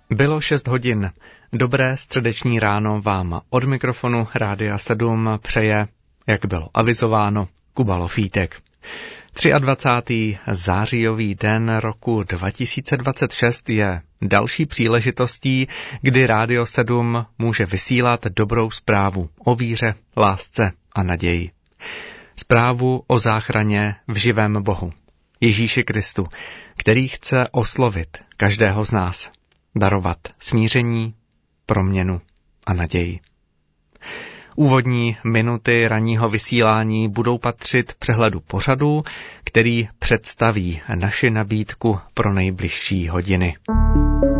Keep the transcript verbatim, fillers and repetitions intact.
Bylo šest hodin. Dobré středeční ráno vám od mikrofonu Rádia sedm přeje, jak bylo avizováno, Kuba Lofítek. dvacátého třetího zářijový den roku dva tisíce dvacet šest je další příležitostí, kdy Rádio sedm může vysílat dobrou zprávu o víře, lásce a naději. Zprávu o záchraně v živém Bohu, Ježíši Kristu, který chce oslovit každého z nás, darovat smíření, proměnu a naději. Úvodní minuty ranního vysílání budou patřit přehledu pořadu, který představí naši nabídku pro nejbližší hodiny.